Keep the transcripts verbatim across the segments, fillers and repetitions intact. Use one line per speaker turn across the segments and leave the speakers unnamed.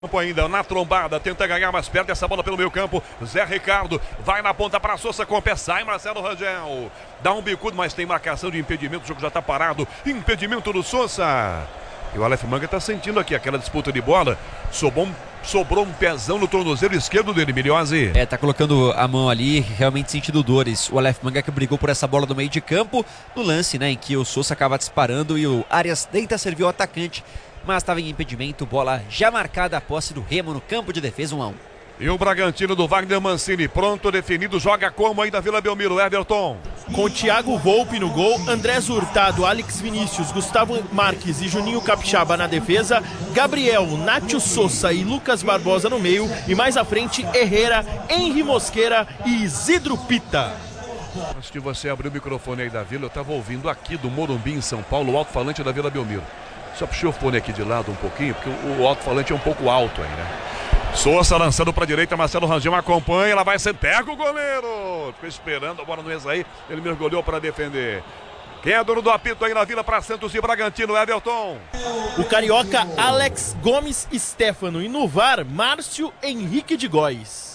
Campo ainda, na trombada, tenta ganhar, mas perde essa bola pelo meio campo. Zé Ricardo vai na ponta para Sousa com o pé, sai Marcelo Rangel. Dá um bicudo, mas tem marcação de impedimento, o jogo já está parado. Impedimento do Sousa. E o Aleph Manga está sentindo aqui aquela disputa de bola. Sobrou um, sobrou um pezão no tornozelo esquerdo dele, Miliose.
É, tá colocando a mão ali, realmente sentindo dores. O Aleph Manga que brigou por essa bola do meio de campo. No lance, né, em que o Sousa acaba disparando e o Arias tenta servir o atacante, mas estava em impedimento, bola já marcada a posse do Remo no campo de defesa, um a um.
E o Bragantino do Wagner Mancini, pronto, definido, joga como aí da Vila Belmiro, Everton.
Com Thiago Volpi no gol, Andrés Hurtado, Alex Vinícius, Gustavo Marques e Juninho Capixaba na defesa, Gabriel, Nátio Sousa e Lucas Barbosa no meio, e mais à frente, Herrera, Henry Mosqueira e Isidro Pita.
Antes de você abrir o microfone aí da Vila, eu estava ouvindo aqui do Morumbi, em São Paulo, o alto-falante da Vila Belmiro. Só puxei o fone aqui de lado um pouquinho, porque o alto-falante é um pouco alto aí, né? Sousa lançando para a direita, Marcelo Rangel acompanha, ela vai ser, pega o goleiro. Ficou esperando, a bola não ia sair, ele mergulhou para defender. Quem é dono do apito aí na Vila para Santos e Bragantino, Everton?
O carioca Alex Gomes Stefano e no V A R, Márcio Henrique de Góes.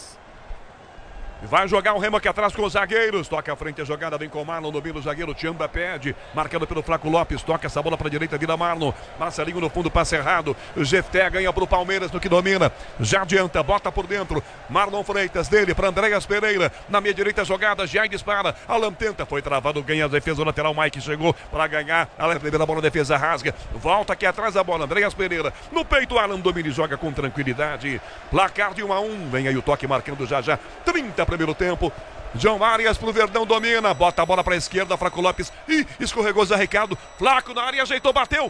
Vai jogar o Remo aqui atrás com os zagueiros. Toca à frente a jogada, vem com o Marlon, domina o zagueiro, Tiamba pede, marcado pelo Flaco Lopes, toca essa bola para a direita, vira Marlon, Marcelinho no fundo, passe errado, Jefté ganha para o Palmeiras no que domina, já adianta, bota por dentro, Marlon Freitas dele para Andréas Pereira, na meia direita jogada, já dispara, Alan tenta, foi travado, ganha a defesa, o lateral Mike chegou para ganhar, Alan Pereira, a bola, defesa rasga, volta aqui atrás a bola, Andréas Pereira, no peito, Alan domina e joga com tranquilidade, placar de um a um, vem aí o toque marcando já já, trinta primeiro tempo. João Arias pro Verdão, domina, bota a bola para a esquerda, Flaco Lopes, e escorregou Zé Ricardo, Flaco na área, ajeitou, bateu,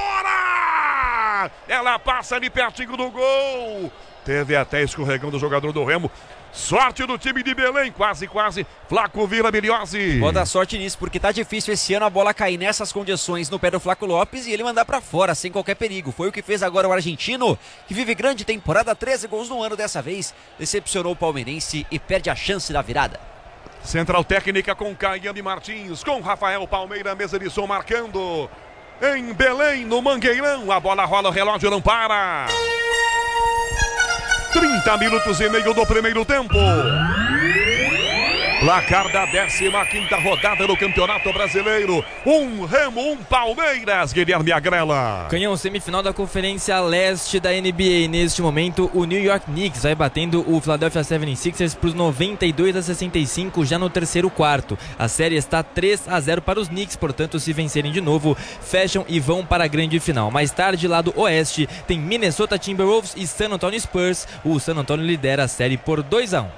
fora! Ela passa ali pertinho do gol, teve até escorregando o jogador do Remo. Sorte do time de Belém, quase, quase, Flaco vira Miliose.
Pode dar sorte nisso, porque tá difícil esse ano a bola cair nessas condições no pé do Flaco Lopes e ele mandar pra fora, sem qualquer perigo. Foi o que fez agora o argentino, que vive grande temporada, treze gols no ano dessa vez, decepcionou o palmeirense e perde a chance da virada.
Central técnica com Caiane Martins, com Rafael Palmeira, mesa de som marcando. Em Belém, no Mangueirão, a bola rola, o relógio não para. trinta minutos e meio do primeiro tempo. Placar da décima quinta rodada do Campeonato Brasileiro. Um Remo, um Palmeiras, Guilherme Agrela.
Canhão, semifinal da Conferência Leste da N B A. Neste momento, o New York Knicks vai batendo o Philadelphia setenta e seis ers para os noventa e dois a sessenta e cinco já no terceiro quarto. A série está três a zero para os Knicks, portanto, se vencerem de novo, fecham e vão para a grande final. Mais tarde, lá do oeste, tem Minnesota Timberwolves e San Antonio Spurs. O San Antonio lidera a série por dois a um.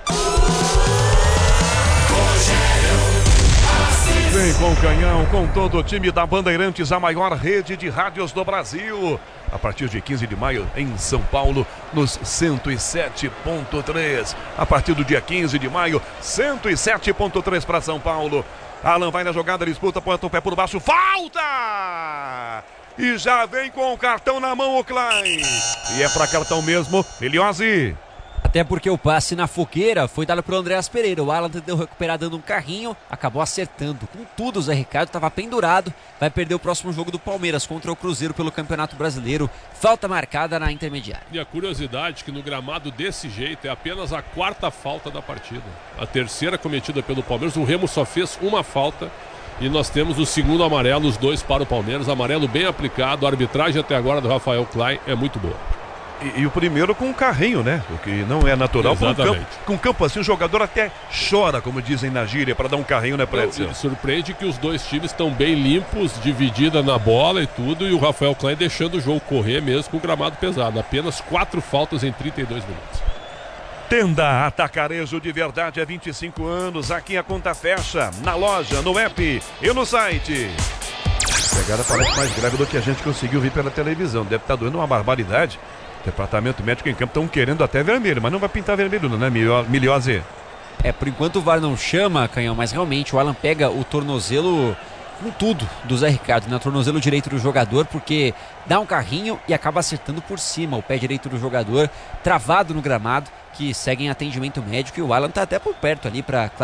Vem com o Canhão, com todo o time da Bandeirantes, a maior rede de rádios do Brasil. A partir de quinze de maio, em São Paulo, nos cento e sete ponto três. A partir do dia quinze de maio, cento e sete ponto três para São Paulo. Alan vai na jogada, disputa, põe o pé por baixo, falta! E já vem com o cartão na mão o Klein. E é para cartão mesmo, Miliose.
Até porque o passe na fogueira foi dado para o Andréas Pereira. O Alan tentou recuperar dando um carrinho, acabou acertando. Com tudo, o Zé Ricardo estava pendurado. Vai perder o próximo jogo do Palmeiras contra o Cruzeiro pelo Campeonato Brasileiro. Falta marcada na intermediária.
E a curiosidade que no gramado desse jeito é apenas a quarta falta da partida. A terceira cometida pelo Palmeiras. O Remo só fez uma falta. E nós temos o segundo amarelo, os dois para o Palmeiras. Amarelo bem aplicado. A arbitragem até agora do Rafael Klein é muito boa.
E, e o primeiro com um carrinho, né? O que não é natural.
Exatamente.
Com um campo, com um campo assim, o jogador até chora, como dizem na gíria, para dar um carrinho, né, Prédio?
Surpreende que os dois times estão bem limpos, dividida na bola e tudo, e o Rafael Klein deixando o jogo correr mesmo com o gramado pesado. Apenas quatro faltas em trinta e dois minutos.
Tenda Atacarejo de verdade há vinte e cinco anos. Aqui a conta fecha, na loja, no app e no site. A pegada parece mais grave do que a gente conseguiu ver pela televisão. Deve estar doendo uma barbaridade. Departamento médico em campo estão querendo até vermelho, mas não vai pintar vermelho não, né, Miliose?
É, por enquanto o V A R não chama, Canhão, mas realmente o Alan pega o tornozelo com tudo do Zé Ricardo, né? O tornozelo direito do jogador, porque dá um carrinho e acaba acertando por cima o pé direito do jogador, travado no gramado, que segue em atendimento médico, e o Alan tá até por perto ali para